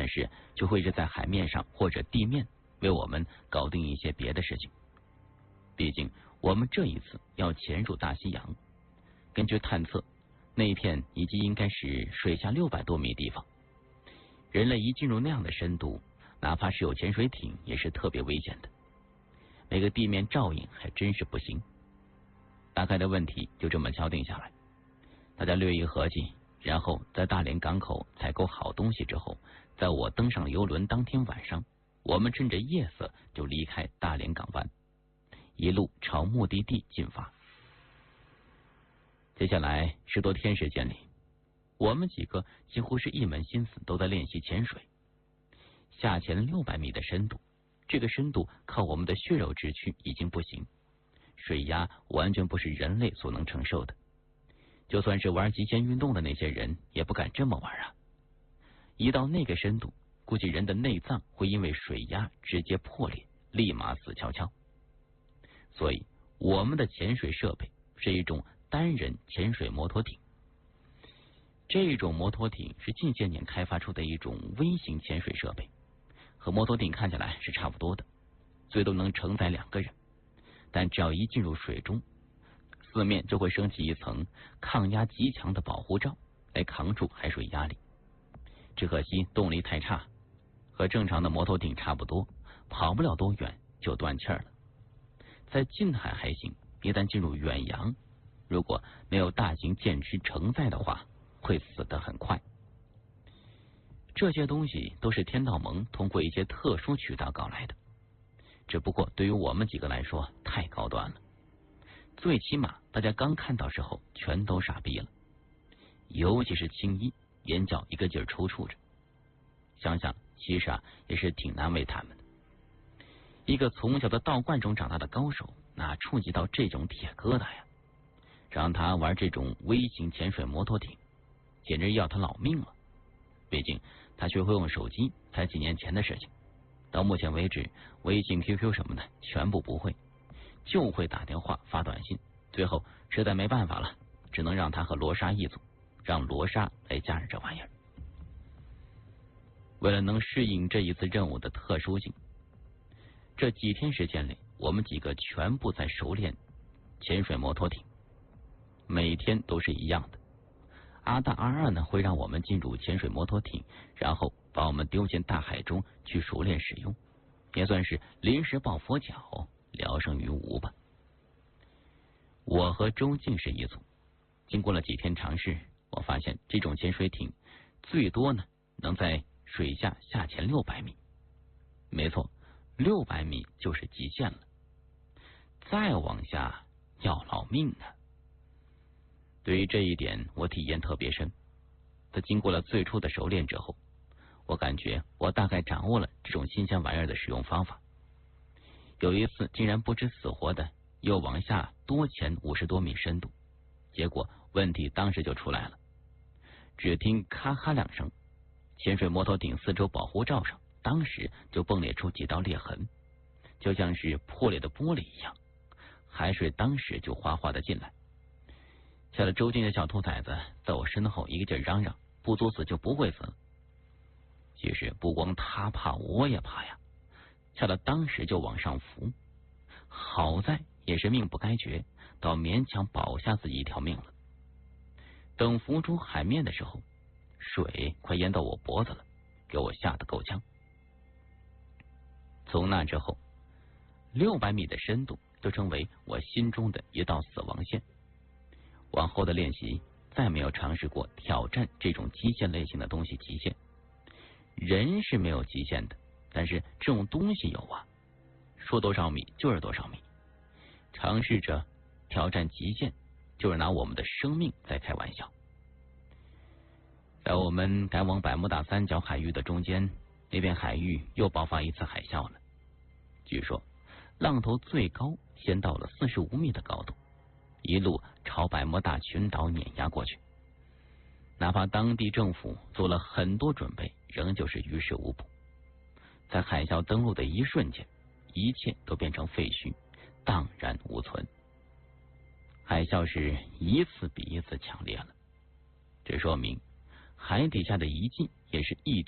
是就会是在海面上或者地面为我们搞定一些别的事情。毕竟我们这一次要潜入大西洋，根据探测，那一片遗迹应该是水下600多米地方。人类一进入那样的深度，哪怕是有潜水艇也是特别危险的，每个地面照应还真是不行。大概的问题就这么敲定下来，大家略一合计，然后在大连港口采购好东西之后，在我登上游轮当天晚上，我们趁着夜色就离开大连港湾，一路朝目的地进发。接下来10多天时间里，我们几个几乎是一门心思都在练习潜水。下潜600米的深度，这个深度靠我们的血肉之躯已经不行，水压完全不是人类所能承受的。就算是玩极限运动的那些人也不敢这么玩啊！一到那个深度，估计人的内脏会因为水压直接破裂，立马死翘翘。所以我们的潜水设备是一种单人潜水摩托艇。这种摩托艇是近些年开发出的一种微型潜水设备，和摩托艇看起来是差不多的，最多能承载2个人，但只要一进入水中，四面就会升起一层抗压极强的保护罩来扛住海水压力。只可惜动力太差，和正常的摩托艇差不多，跑不了多远就断气了。在近海还行，一旦进入远洋，如果没有大型舰只承载的话，会死得很快。这些东西都是天道盟通过一些特殊渠道搞来的，只不过对于我们几个来说太高端了，最起码大家刚看到时候全都傻逼了，尤其是青衣，眼角一个劲儿抽搐着。想想其实也是挺难为他们的。一个从小在道观中长大的高手，哪触及到这种铁疙瘩呀？让他玩这种微型潜水摩托艇，简直要他老命了。毕竟他学会用手机才几年前的事情，到目前为止微信 QQ 什么的全部不会，就会打电话发短信，最后实在没办法了，只能让他和罗莎一组，让罗莎来驾驶这玩意儿。为了能适应这一次任务的特殊性，这几天时间里，我们几个全部在熟练潜水摩托艇，每天都是一样的。阿大阿二呢会让我们进入潜水摩托艇，然后把我们丢进大海中去熟练使用，也算是临时抱佛脚，聊胜于无吧。我和周静是一组，经过了几天尝试，我发现这种潜水艇最多呢能在水下下潜600米。没错，600米就是极限了，再往下要老命的。对于这一点我体验特别深，在经过了最初的熟练之后，我感觉我大概掌握了这种新鲜玩意儿的使用方法。有一次竟然不知死活的又往下多潜50多米深度，结果问题当时就出来了。只听咔咔2声，潜水摩托艇四周保护罩上当时就崩裂出几道裂痕，就像是破裂的玻璃一样，海水当时就哗哗的进来。吓得周静的小兔崽子在我身后一个劲儿嚷嚷，不作死就不会死。其实不光他怕，我也怕呀，吓得当时就往上浮，好在也是命不该绝，倒勉强保下自己一条命了。等浮出海面的时候，水快淹到我脖子了，给我吓得够呛。从那之后，600米的深度就成为我心中的一道死亡线。往后的练习再没有尝试过挑战这种极限类型的东西极限。人是没有极限的，但是这种东西有啊，说多少米就是多少米。尝试着挑战极限，就是拿我们的生命在开玩笑。在我们赶往百慕大三角海域的中间，那片海域又爆发一次海啸了。据说浪头最高先到了45米的高度，一路朝百慕大群岛碾压过去。哪怕当地政府做了很多准备，仍旧是于事无补。在海啸登陆的一瞬间，一切都变成废墟，荡然无存。海啸是一次比一次强烈了，这说明海底下的遗迹也是一